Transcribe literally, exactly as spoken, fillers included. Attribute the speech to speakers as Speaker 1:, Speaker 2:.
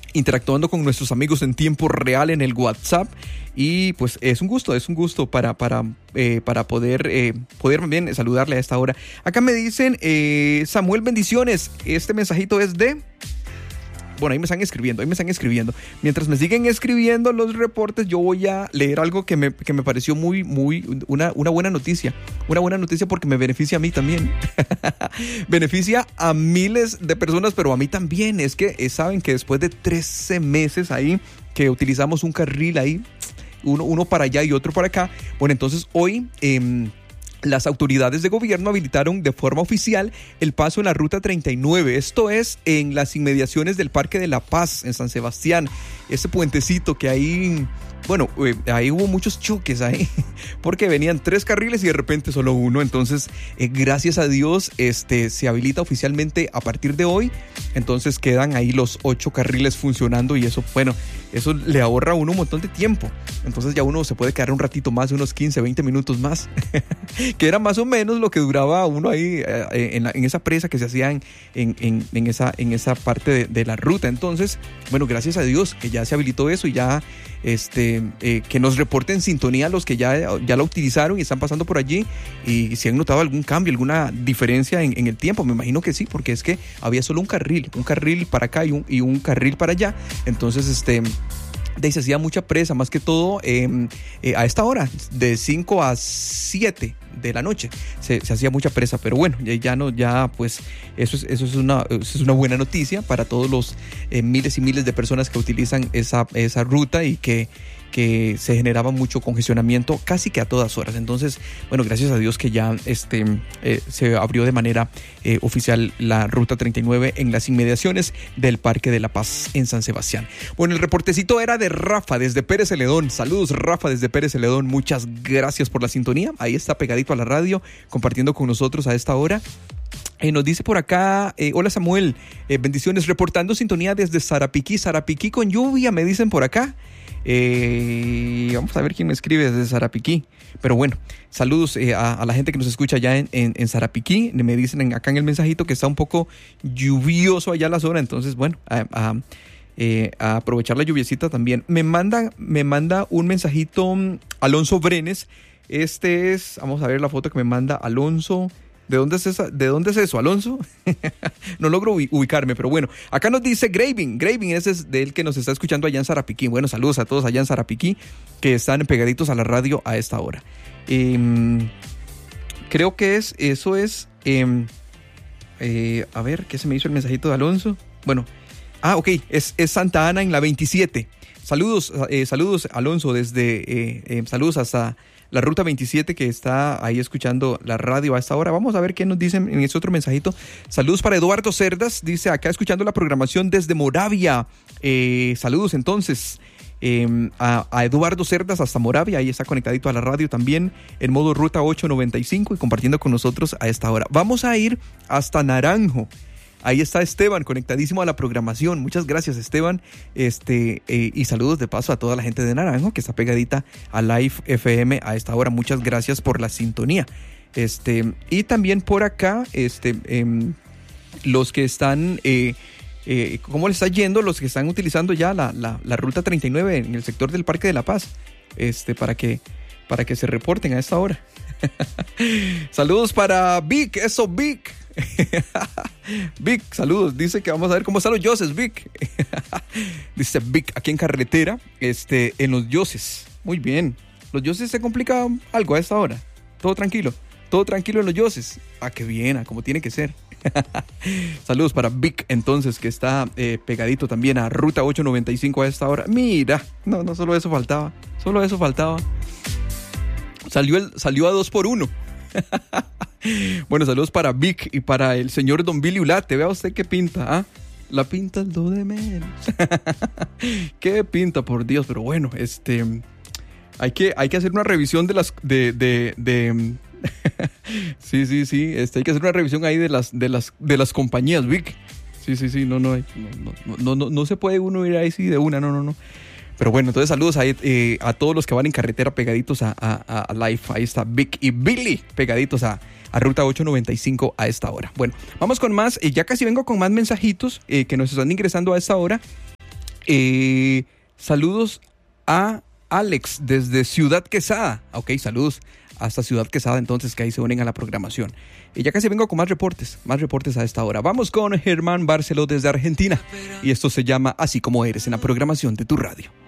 Speaker 1: interactuando con nuestros amigos en tiempo real en el WhatsApp. Y pues es un gusto, es un gusto para, para, eh, para poder, eh, poder bien saludarle a esta hora. Acá me dicen, eh, Samuel, bendiciones. Este mensajito es de... Bueno, ahí me están escribiendo, ahí me están escribiendo. Mientras me siguen escribiendo los reportes, yo voy a leer algo que me, que me pareció muy, muy, una, una buena noticia. Una buena noticia porque me beneficia a mí también. Beneficia a miles de personas, pero a mí también. Es que eh, saben que después de trece meses ahí, que utilizamos un carril ahí, uno, uno para allá y otro para acá. Bueno, entonces hoy... Eh, las autoridades de gobierno habilitaron de forma oficial el paso en la Ruta treinta y nueve. Esto es en las inmediaciones del Parque de la Paz, en San Sebastián. Ese puentecito que ahí, bueno, eh, ahí hubo muchos choques ahí, porque venían tres carriles y de repente solo uno. Entonces, eh, gracias a Dios, este, se habilita oficialmente a partir de hoy. Entonces quedan ahí los ocho carriles funcionando y eso, bueno, eso le ahorra a uno un montón de tiempo. Entonces ya uno se puede quedar un ratito más, unos quince, veinte minutos más, que era más o menos lo que duraba uno ahí eh, en, la, en esa presa que se hacía en, en, en, esa, en esa parte de, de la ruta. Entonces, bueno, gracias a Dios que ya se habilitó eso y ya este, eh, que nos reporten sintonía los que ya, ya la utilizaron y están pasando por allí y si han notado algún cambio, alguna diferencia en, en el tiempo. Me imagino que sí, porque es que había solo un carril, un carril para acá y un, y un carril para allá. Entonces, este... de ahí se hacía mucha presa, más que todo eh, eh, a esta hora, de cinco a siete de la noche, se, se hacía mucha presa, pero bueno, ya, ya no, ya pues eso es, eso es una, eso es una buena noticia para todos los eh, miles y miles de personas que utilizan esa, esa ruta y que que se generaba mucho congestionamiento casi que a todas horas. Entonces, bueno, gracias a Dios que ya este, eh, se abrió de manera eh, oficial la Ruta treinta y nueve en las inmediaciones del Parque de la Paz en San Sebastián. Bueno, el reportecito era de Rafa desde Pérez Celedón. Saludos, Rafa desde Pérez Celedón. Muchas gracias por la sintonía. Ahí está pegadito a la radio, compartiendo con nosotros a esta hora. Eh, nos dice por acá, eh, hola Samuel, eh, bendiciones, reportando sintonía desde Sarapiquí. Sarapiquí con lluvia, me dicen por acá. Eh, vamos a ver quién me escribe desde Sarapiquí. Pero bueno, saludos eh, a, a la gente que nos escucha allá en, en, en Sarapiquí. Me dicen en, acá en el mensajito que está un poco lluvioso allá la zona. Entonces, bueno, a, a, eh, a aprovechar la lluviecita también. Me manda, me manda un mensajito Alonso Brenes. Este es, vamos a ver la foto que me manda Alonso. ¿De dónde es esa? ¿De dónde es eso, Alonso? No logro ubicarme, pero bueno. Acá nos dice Graving. Graving, ese es del que nos está escuchando allá en Sarapiquí. Bueno, saludos a todos allá en Sarapiquí que están pegaditos a la radio a esta hora. Eh, creo que es, eso es... Eh, eh, a ver, ¿qué se me hizo el mensajito de Alonso? Bueno, ah, ok, es, es Santa Ana en la veintisiete. Saludos, eh, saludos Alonso desde... Eh, eh, saludos hasta... la Ruta veintisiete que está ahí escuchando la radio a esta hora. Vamos a ver qué nos dicen en ese otro mensajito. Saludos para Eduardo Cerdas. Dice acá escuchando la programación desde Moravia. Eh, saludos entonces eh, a, a Eduardo Cerdas hasta Moravia. Ahí está conectadito a la radio también en modo Ruta ochocientos noventa y cinco y compartiendo con nosotros a esta hora. Vamos a ir hasta Naranjo. Ahí está Esteban, conectadísimo a la programación. Muchas gracias, Esteban. Este, eh, y saludos de paso a toda la gente de Naranjo que está pegadita a Live F M a esta hora. Muchas gracias por la sintonía. Este, y también por acá, este, eh, los que están, eh, eh, ¿cómo les está yendo? Los que están utilizando ya la, la, la Ruta treinta y nueve en el sector del Parque de la Paz, este, para que, para que se reporten a esta hora. Saludos para Vic, eso Vic. Vic, saludos. Dice que vamos a ver cómo están los yoses, Vic. Dice Vic, aquí en carretera, este, en los yoses. Muy bien. Los yoses se complica algo a esta hora. Todo tranquilo. Todo tranquilo en los yoses. Ah, qué bien, ah, como tiene que ser. Saludos para Vic, entonces, que está eh, pegadito también a Ruta ochocientos noventa y cinco a esta hora. Mira, no, no, solo eso faltaba. Solo eso faltaba. Salió, el, salió a dos por uno. Bueno, saludos para Vic y para el señor Don Billy Ulate. Vea usted qué pinta, ¿ah? La pinta es lo de menos. Qué pinta, por Dios. Pero bueno, este hay que, hay que hacer una revisión de las de, de, de sí, sí, sí. Este, hay que hacer una revisión ahí de las, de las, de las compañías, Vic. Sí, sí, sí, no, no, no, no, no, no, no se puede uno ir ahí sí de una, no, no, no. Pero bueno, entonces saludos a, eh, a todos los que van en carretera pegaditos a, a, a Live. Ahí está Vic y Billy pegaditos a, a Ruta ochocientos noventa y cinco a esta hora. Bueno, vamos con más. Eh, ya casi vengo con más mensajitos eh, que nos están ingresando a esta hora. Eh, saludos a Alex desde Ciudad Quesada. Ok, saludos hasta Ciudad Quesada, entonces, que ahí se unen a la programación. Y ya casi vengo con más reportes, más reportes a esta hora. Vamos con Germán Barceló desde Argentina. Y esto se llama Así Como Eres en la programación de tu radio.